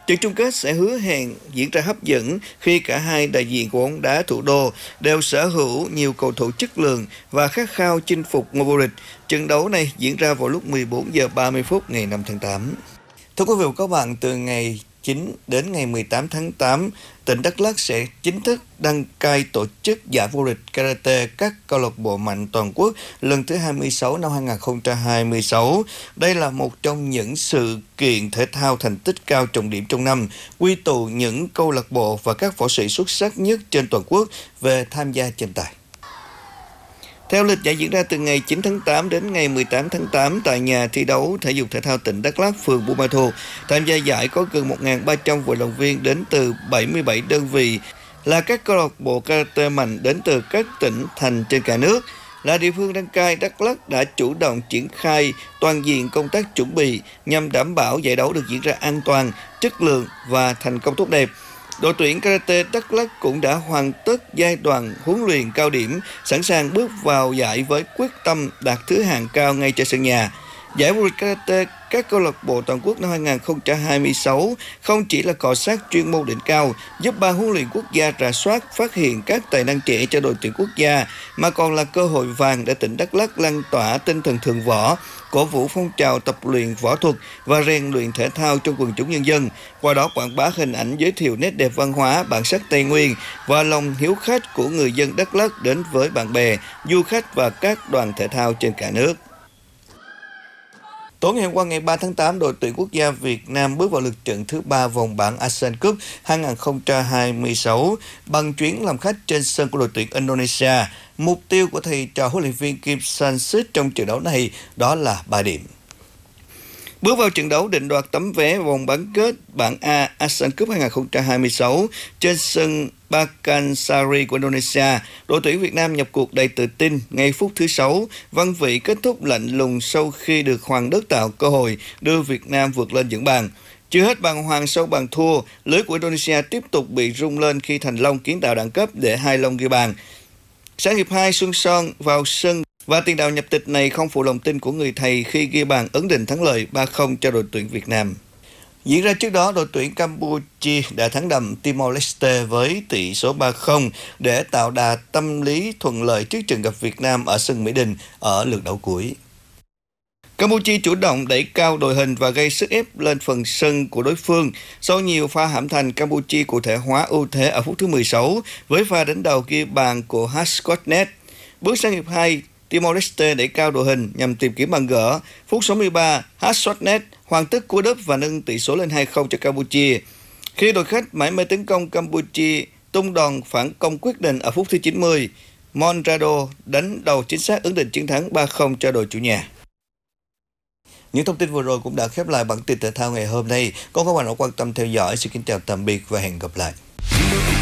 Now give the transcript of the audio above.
Trận chung kết sẽ hứa hẹn diễn ra hấp dẫn khi cả hai đại diện của bóng đá thủ đô đều sở hữu nhiều cầu thủ chất lượng và khát khao chinh phục ngôi vô địch. Trận đấu này diễn ra vào lúc 14 giờ 30 phút ngày 5 tháng 8. Thưa quý vị và các bạn, từ ngày 9 đến ngày 18 tháng 8, tỉnh Đắk Lắk sẽ chính thức đăng cai tổ chức giải vô địch karate các câu lạc bộ mạnh toàn quốc lần thứ 26 năm 2026. Đây là một trong những sự kiện thể thao thành tích cao trọng điểm trong năm, quy tụ những câu lạc bộ và các võ sĩ xuất sắc nhất trên toàn quốc về tham gia tranh tài. Theo lịch giải diễn ra từ ngày 9 tháng 8 đến ngày 18 tháng 8 tại nhà thi đấu thể dục thể thao tỉnh Đắk Lắk, phường Buôn Ma Thuột. Tham gia giải có gần 1.300 vận động viên đến từ 77 đơn vị, là các câu lạc bộ karate mạnh đến từ các tỉnh thành trên cả nước. Là địa phương đăng cai, Đắk Lắk đã chủ động triển khai toàn diện công tác chuẩn bị nhằm đảm bảo giải đấu được diễn ra an toàn, chất lượng và thành công tốt đẹp. Đội tuyển karate Đắk Lắk cũng đã hoàn tất giai đoạn huấn luyện cao điểm, sẵn sàng bước vào giải với quyết tâm đạt thứ hạng cao ngay trên sân nhà. Giải vô địch karate các câu lạc bộ toàn quốc năm 2026 không chỉ là cọ sát chuyên môn đỉnh cao, giúp ban huấn luyện quốc gia rà soát, phát hiện các tài năng trẻ cho đội tuyển quốc gia, mà còn là cơ hội vàng để tỉnh Đắk Lắk lan tỏa tinh thần thượng võ, cổ vũ phong trào tập luyện võ thuật và rèn luyện thể thao trong quần chúng nhân dân, qua đó quảng bá hình ảnh, giới thiệu nét đẹp văn hóa, bản sắc Tây Nguyên và lòng hiếu khách của người dân Đắk Lắk đến với bạn bè, du khách và các đoàn thể thao trên cả nước. Tối ngày hôm qua ngày 3 tháng 8, đội tuyển quốc gia Việt Nam bước vào lượt trận thứ 3 vòng bảng ASEAN Cup 2026 bằng chuyến làm khách trên sân của đội tuyển Indonesia. Mục tiêu của thầy trò huấn luyện viên Kim Sang-sik trong trận đấu này đó là 3 điểm. Bước vào trận đấu định đoạt tấm vé vòng bán kết bảng A ASEAN Cup 2026 trên sân Pakansari của Indonesia, đội tuyển Việt Nam nhập cuộc đầy tự tin. Ngay phút thứ 6, Văn Vĩ kết thúc lạnh lùng sau khi được Hoàng Đức tạo cơ hội đưa Việt Nam vượt lên dẫn bàn. Chưa hết bàng hoàng sau bàn thua, lưới của Indonesia tiếp tục bị rung lên khi Thành Long kiến tạo đẳng cấp để Hai Long ghi bàn. Sang hiệp 2, Xuân Son vào sân và tiền đạo nhập tịch này không phụ lòng tin của người thầy khi ghi bàn ấn định thắng lợi 3-0 cho đội tuyển Việt Nam. Diễn ra trước đó, đội tuyển Campuchia đã thắng đậm Timor-Leste với tỷ số 3-0 để tạo đà tâm lý thuận lợi trước trận gặp Việt Nam ở sân Mỹ Đình ở lượt đấu cuối. Campuchia chủ động đẩy cao đội hình và gây sức ép lên phần sân của đối phương. Sau nhiều pha hãm thành, Campuchia cụ thể hóa ưu thế ở phút thứ 16 với pha đánh đầu ghi bàn của Haskotnet. Bước sang hiệp 2, Timor-Leste đẩy cao đội hình nhằm tìm kiếm bàn gỡ. Phút 63, Haskotnet hoàn tất cú đúp và nâng tỷ số lên 2-0 cho Campuchia. Khi đội khách mải mê tấn công, Campuchia tung đòn phản công quyết định ở phút thứ 90. Monrado đánh đầu chính xác ấn định chiến thắng 3-0 cho đội chủ nhà. Những thông tin vừa rồi cũng đã khép lại bản tin thể thao ngày hôm nay. Các bạn đã quan tâm theo dõi. Xin kính chào tạm biệt và hẹn gặp lại.